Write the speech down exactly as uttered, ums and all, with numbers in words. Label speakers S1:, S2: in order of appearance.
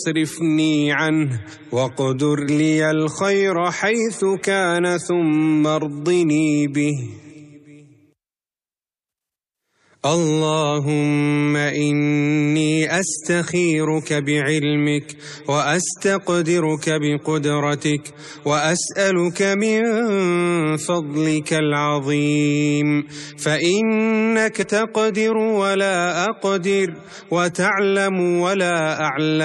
S1: واصرفني عنه، واقدر لي الخير حيث كان ثم ارضني به. اللهم إني أستخيرك بعلمك، وأستقدرك بقدرتك، وأسألك من فضلك العظيم، فإنك تقدر ولا أقدر، وتعلم ولا أعلم.